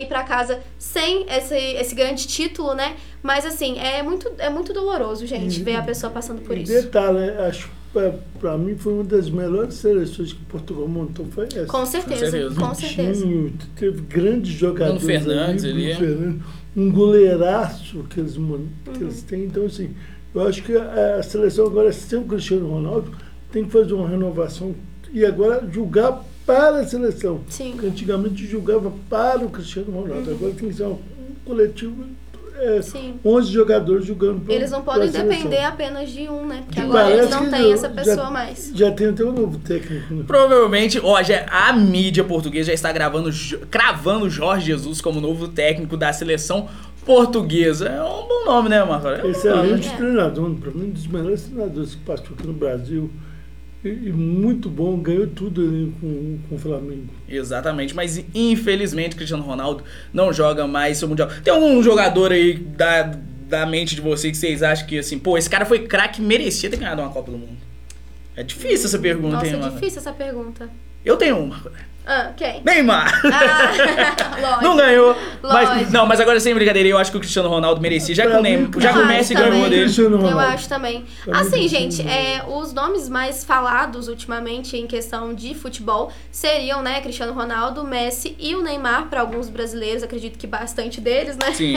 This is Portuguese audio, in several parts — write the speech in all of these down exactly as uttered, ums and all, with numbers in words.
pra casa sem esse, esse grande título, né? Mas assim, é muito, é muito doloroso, gente, e, ver a pessoa passando por isso. Detalhe, acho que pra mim foi uma das melhores seleções que Portugal montou, foi essa. Com certeza, com certeza. Com certeza. Tinha, teve grandes jogadores. Bruno Fernandes ali. ali Fernandes, um goleiraço que eles, que eles têm. Então, assim, eu acho que a, a seleção agora, sem o Cristiano Ronaldo, tem que fazer uma renovação e agora julgar para a seleção. Sim. Porque antigamente julgava para o Cristiano Ronaldo. Uhum. Agora tem que ser um, um coletivo, é, onze jogadores julgando para eles não podem depender apenas de um, né? Porque agora parece eles não têm essa pessoa já, mais. Já tem até um novo técnico. Né? Provavelmente, ó, já, a mídia portuguesa já está gravando, cravando Jorge Jesus como novo técnico da seleção portuguesa. É um bom nome, né, Marco? É um excelente treinador, para mim, um dos melhores treinadores que passou aqui no Brasil. E, e muito bom, ganhou tudo ali com, com o Flamengo. Exatamente, mas infelizmente Cristiano Ronaldo não joga mais seu Mundial. Tem algum jogador aí da, da mente de vocês que vocês acham que, assim, pô, esse cara foi craque, merecia ter ganhado uma Copa do Mundo? É difícil essa pergunta, Nossa, hein, é mano? difícil essa pergunta. Eu tenho uma. Ah, quem? Neymar! Ah, lógico. Não ganhou. Mas, Lógico. não, mas agora sem brincadeira, eu acho que o Cristiano Ronaldo merecia. Já que o, Neymar, já que o Messi também. ganhou dele. Eu acho também. Assim, gente, é, os nomes mais falados ultimamente em questão de futebol seriam, né, Cristiano Ronaldo, Messi e o Neymar, para alguns brasileiros, acredito que bastante deles, né? Sim.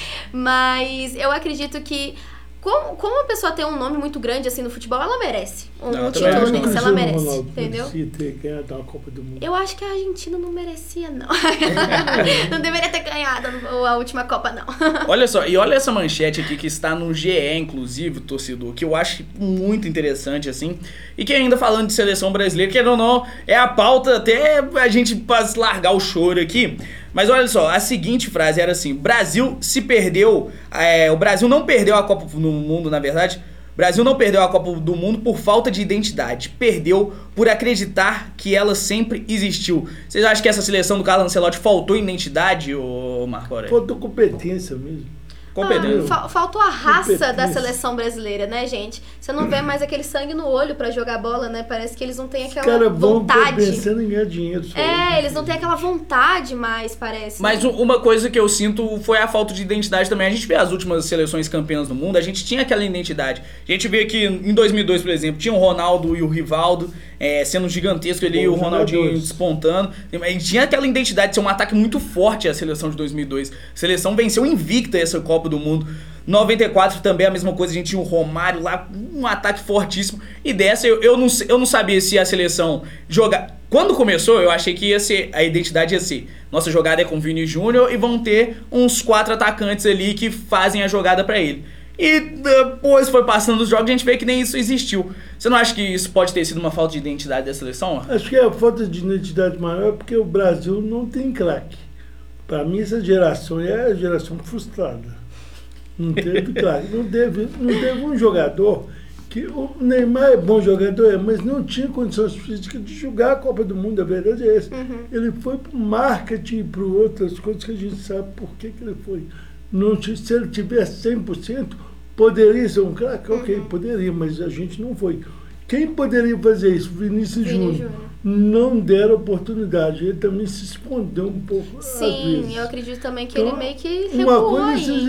Mas eu acredito que Como, como a pessoa tem um nome muito grande assim no futebol, ela merece um, não, um título desse, ela merece, Ronaldo entendeu? Ter ganhado uma Copa do Mundo. Eu acho que a Argentina não merecia, não. Não deveria ter ganhado a última Copa, não. Olha só, e olha essa manchete aqui que está no G E, inclusive, torcedor, que eu acho muito interessante, assim, e que ainda falando de seleção brasileira, que ou não, é a pauta até a gente pode largar o choro aqui. Mas olha só, a seguinte frase era assim: Brasil se perdeu, é, o Brasil não perdeu a Copa do Mundo, na verdade, o Brasil não perdeu a Copa do Mundo por falta de identidade, perdeu por acreditar que ela sempre existiu. Vocês acham que essa seleção do Carlo Ancelotti faltou identidade, ô Marco Aurélio? Faltou competência mesmo. Competência. Ah, faltou a raça da seleção brasileira, né, gente? Você não vê mais aquele sangue no olho pra jogar bola, né? Parece que eles não têm aquela cara vontade. pensando em ganhar dinheiro. Só é, eles não têm aquela vontade mais, parece. Mas uma coisa que eu sinto foi a falta de identidade também. A gente vê as últimas seleções campeãs do mundo, a gente tinha aquela identidade. A gente vê que em dois mil e dois, por exemplo, tinha o Ronaldo e o Rivaldo é, sendo gigantesco ali, o Ronaldinho jogadores. despontando. A gente tinha aquela identidade de ser um ataque muito forte a seleção de dois mil e dois. A seleção venceu invicta essa Copa do Mundo. noventa e quatro também a mesma coisa, a gente tinha o Romário lá, um ataque fortíssimo. E dessa eu, eu, não, eu não sabia se a seleção jogar. Quando começou, eu achei que ia ser, a identidade ia ser: nossa jogada é com o Vini Júnior e vão ter uns quatro atacantes ali que fazem a jogada pra ele. E depois foi passando os jogos, a gente vê que nem isso existiu. Você não acha que isso pode ter sido uma falta de identidade da seleção? Acho que a falta de identidade maior é porque o Brasil não tem craque. Pra mim, essa geração é a geração frustrada. Não teve craque. Não teve, não teve um jogador que... O Neymar é bom jogador, é, mas não tinha condições físicas de jogar a Copa do Mundo. A verdade é essa. Uhum. Ele foi pro marketing e para outras coisas que a gente sabe por que, que ele foi. Não, se ele tivesse cem por cento, poderia ser um craque? Ok, uhum. poderia, mas a gente não foi. Quem poderia fazer isso? Vinícius Júnior. Não deram oportunidade. Ele também se escondeu um pouco. Sim, eu acredito também que então, ele meio que recuou aí.